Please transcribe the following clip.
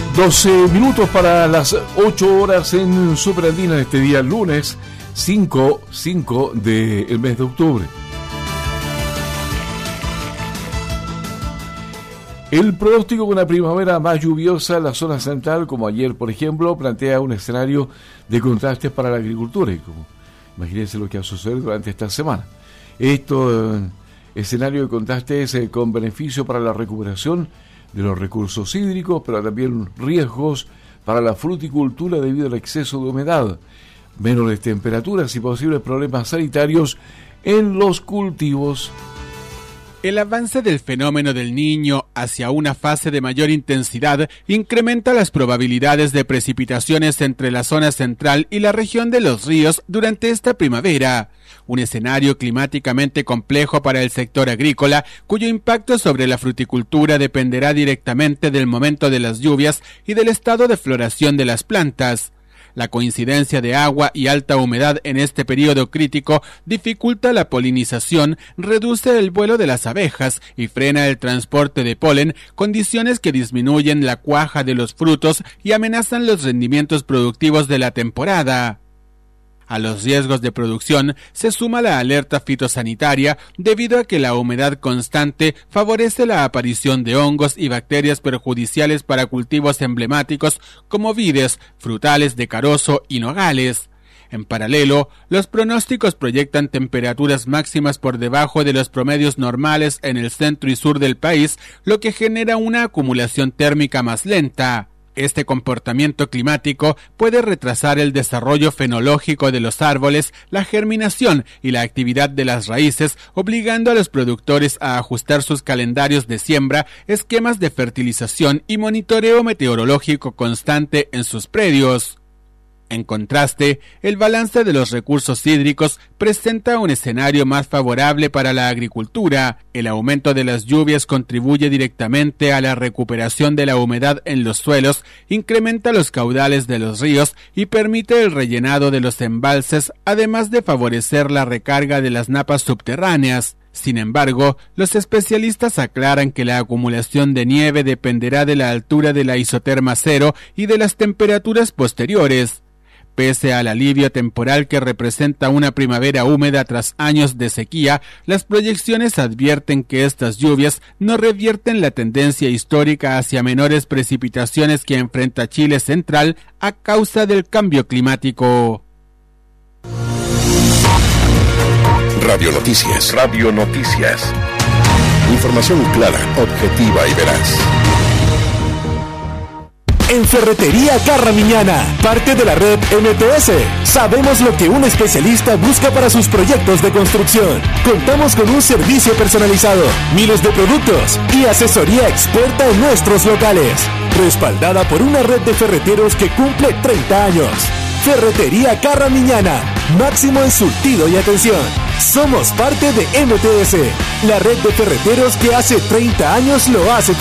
12 minutos para las 8 horas en Superandina este día lunes 5 del mes de octubre. El pronóstico de una primavera más lluviosa en la zona central, como ayer por ejemplo, plantea un escenario de contrastes para la agricultura. Y como imagínense lo que va a suceder durante esta semana. Escenario de contrastes con beneficio para la recuperación de los recursos hídricos, pero también riesgos para la fruticultura debido al exceso de humedad, menores temperaturas y posibles problemas sanitarios en los cultivos. El avance del fenómeno del Niño hacia una fase de mayor intensidad incrementa las probabilidades de precipitaciones entre la zona central y la región de los ríos durante esta primavera, un escenario climáticamente complejo para el sector agrícola, cuyo impacto sobre la fruticultura dependerá directamente del momento de las lluvias y del estado de floración de las plantas. La coincidencia de agua y alta humedad en este periodo crítico dificulta la polinización, reduce el vuelo de las abejas y frena el transporte de polen, condiciones que disminuyen la cuaja de los frutos y amenazan los rendimientos productivos de la temporada. A los riesgos de producción se suma la alerta fitosanitaria debido a que la humedad constante favorece la aparición de hongos y bacterias perjudiciales para cultivos emblemáticos como vides, frutales de carozo y nogales. En paralelo, los pronósticos proyectan temperaturas máximas por debajo de los promedios normales en el centro y sur del país, lo que genera una acumulación térmica más lenta. Este comportamiento climático puede retrasar el desarrollo fenológico de los árboles, la germinación y la actividad de las raíces, obligando a los productores a ajustar sus calendarios de siembra, esquemas de fertilización y monitoreo meteorológico constante en sus predios. En contraste, el balance de los recursos hídricos presenta un escenario más favorable para la agricultura. El aumento de las lluvias contribuye directamente a la recuperación de la humedad en los suelos, incrementa los caudales de los ríos y permite el rellenado de los embalses, además de favorecer la recarga de las napas subterráneas. Sin embargo, los especialistas aclaran que la acumulación de nieve dependerá de la altura de la isoterma cero y de las temperaturas posteriores. Pese al alivio temporal que representa una primavera húmeda tras años de sequía, las proyecciones advierten que estas lluvias no revierten la tendencia histórica hacia menores precipitaciones que enfrenta Chile central a causa del cambio climático. Radio Noticias. Radio Noticias. Información clara, objetiva y veraz. En Ferretería Carramiñana, parte de la red MTS. Sabemos lo que un especialista busca para sus proyectos de construcción. Contamos con un servicio personalizado, miles de productos y asesoría experta en nuestros locales. Respaldada por una red de ferreteros que cumple 30 años. Ferretería Carramiñana, máximo en surtido y atención. Somos parte de MTS, la red de ferreteros que hace 30 años lo hace